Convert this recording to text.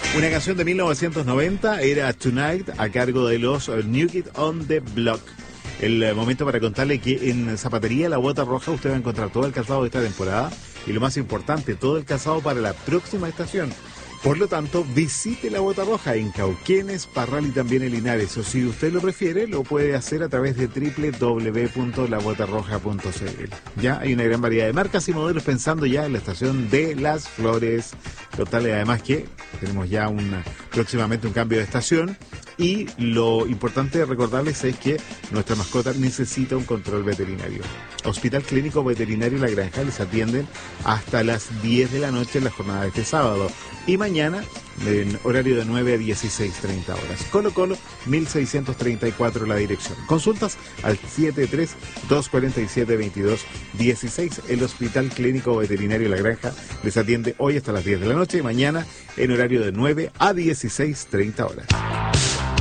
Una canción de 1990 era Tonight, a cargo de los New Kids on the Block. El momento para contarle que en Zapatería La Bota Roja usted va a encontrar todo el calzado de esta temporada y lo más importante, todo el calzado para la próxima estación. Por lo tanto, visite La Bota Roja en Cauquenes, Parral y también en Linares. O si usted lo prefiere, lo puede hacer a través de www.labotarroja.cl. Ya hay una gran variedad de marcas y modelos pensando ya en la estación de Las Flores. Total, además que tenemos ya próximamente un cambio de estación. Y lo importante de recordarles es que nuestra mascota necesita un control veterinario. Hospital Clínico Veterinario La Granja les atienden hasta las 10 de la noche en la jornada de este sábado. Y mañana, en horario de 9 a 16:30 horas. Colo Colo, 1634 la dirección. Consultas al 73-247-2216. El Hospital Clínico Veterinario La Granja les atiende hoy hasta las 10 de la noche y mañana en horario de 9 a 16:30 horas.